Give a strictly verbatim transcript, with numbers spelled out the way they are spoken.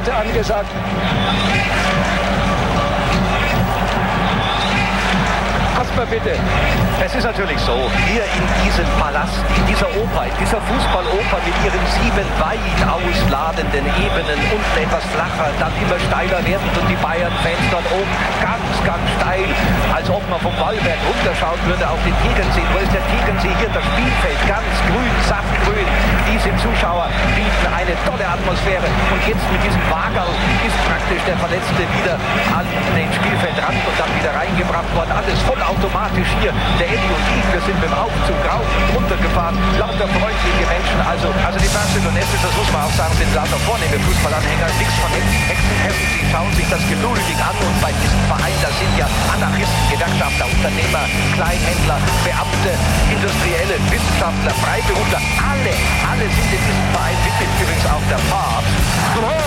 heute angesagt. Mal bitte. Es ist natürlich so, hier in diesem Palast, in dieser Oper, in dieser Fußballoper mit ihren sieben weit ausladenden Ebenen, unten etwas flacher, dann immer steiler werdend und die Bayern-Fans dort oben ganz, ganz steil, als ob man vom Wallberg runterschauen würde auf den Tegernsee. Wo ist der Tegernsee? Hier das Spielfeld, ganz grün, saftgrün. Diese Zuschauer bieten eine tolle Atmosphäre und jetzt mit diesem Wagerl ist praktisch der Verletzte wieder an den Spielfeldrand und dann wieder reingebracht worden. Alles vollautomatisch hier. Der Eddie und ich, wir sind mit dem Aufzug rauf und runter gefahren. Lauter freundliche Menschen. Also, also die Barcelonese, das muss man auch sagen, sind lauter vornehme Fußballanhänger. Nichts von Hexenhessen. Sie schauen sich das geduldig an und bei diesem Verein, da sind ja Anarchisten, Gewerkschafter, Unternehmer, Kleinhändler, Beamte, Industrielle, Wissenschaftler, Freiberufler. Alle, alle sind in diesem Verein Mitglied, übrigens auch der Papst.